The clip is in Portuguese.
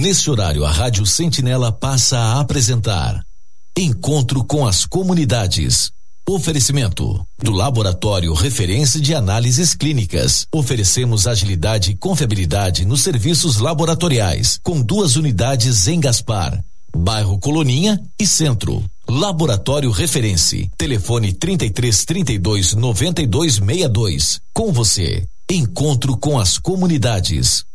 Neste horário, a Rádio Sentinela passa a apresentar Encontro com as Comunidades. Oferecimento do Laboratório Referência de Análises Clínicas. Oferecemos agilidade e confiabilidade nos serviços laboratoriais, com 2 unidades em Gaspar, bairro Coloninha e Centro. Laboratório Referência. Telefone 3332 9262. Com você, Encontro com as Comunidades.